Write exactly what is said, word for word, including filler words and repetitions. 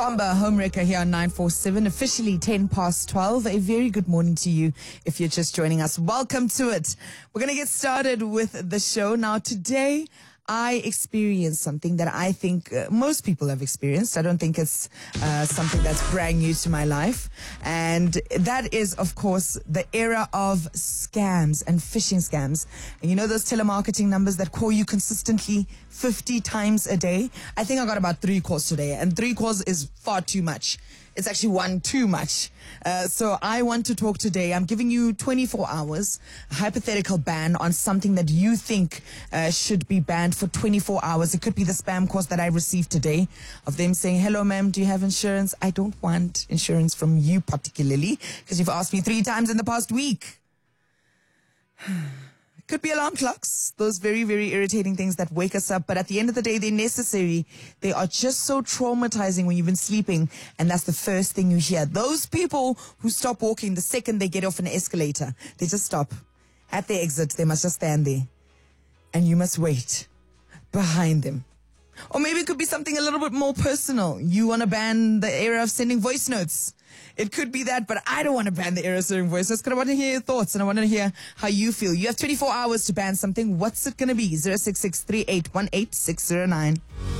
Samba Homewrecker here on nine four seven, officially ten past twelve. A very good morning to you if you're just joining us. Welcome to it. We're going to get started with the show. Now, today, I experienced something that I think uh, most people have experienced. I don't think it's uh, something that's brand new to my life. And that is, of course, the era of scams and phishing scams. And you know those telemarketing numbers that call you consistently fifty times a day? I think I got about three calls today, and three calls is far too much. It's actually one too much. Uh, so I want to talk today. I'm giving you twenty-four hours, a hypothetical ban on something that you think uh, should be banned for twenty-four hours. It could be the spam calls that I received today of them saying, hello, ma'am, do you have insurance? I don't want insurance from you particularly because you've asked me three times in the past week. Could be alarm clocks, those very, very irritating things that wake us up. But at the end of the day, they're necessary. They are just so traumatizing when you've been sleeping. And that's the first thing you hear. Those people who stop walking the second they get off an escalator, they just stop. At the exit, they must just stand there. And you must wait behind them. Or maybe it could be something a little bit more personal. You want to ban the era of sending voice notes. It could be that, but I don't want to ban the era of sending voice notes because I want to hear your thoughts and I want to hear how you feel. You have twenty-four hours to ban something. What's it going to be? zero six six three eight one eight six zero nine.